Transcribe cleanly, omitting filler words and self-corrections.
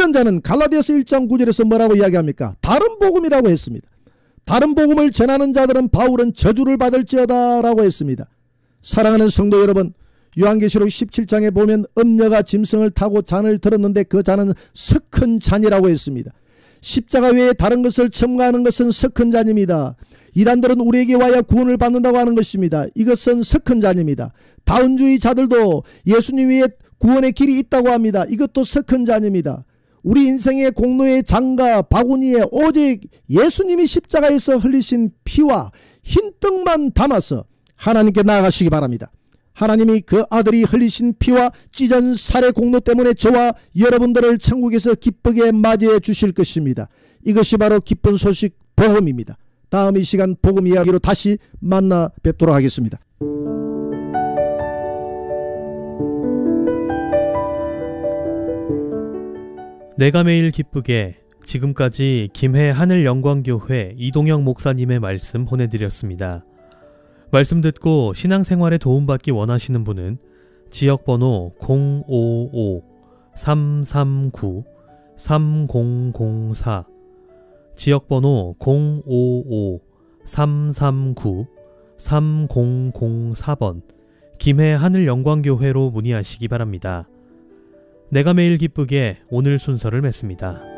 이런 자는 갈라디아서 1장 9절에서 뭐라고 이야기합니까? 다른 복음이라고 했습니다. 다른 복음을 전하는 자들은 바울은 저주를 받을지어다 라고 했습니다. 사랑하는 성도 여러분, 요한계시록 17장에 보면 음녀가 짐승을 타고 잔을 들었는데 그 잔은 석큰 잔이라고 했습니다. 십자가 외에 다른 것을 첨가하는 것은 석큰 잔입니다. 이단들은 우리에게 와야 구원을 받는다고 하는 것입니다. 이것은 석큰 잔입니다. 다운주의 자들도 예수님 위에 구원의 길이 있다고 합니다. 이것도 석큰 잔입니다. 우리 인생의 공로의 장과 바구니에 오직 예수님이 십자가에서 흘리신 피와 흰 떡만 담아서 하나님께 나아가시기 바랍니다. 하나님이 그 아들이 흘리신 피와 찢은 살의 공로 때문에 저와 여러분들을 천국에서 기쁘게 맞이해 주실 것입니다. 이것이 바로 기쁜 소식 복음입니다. 다음 이 시간 복음 이야기로 다시 만나 뵙도록 하겠습니다. 내가 매일 기쁘게, 지금까지 김해 하늘영광교회 이동영 목사님의 말씀 보내드렸습니다. 말씀 듣고 신앙생활에 도움받기 원하시는 분은 지역번호 055-339-3004, 지역번호 055-339-3004번 김해 하늘영광교회로 문의하시기 바랍니다. 내가 매일 기쁘게 오늘 순서를 맺습니다.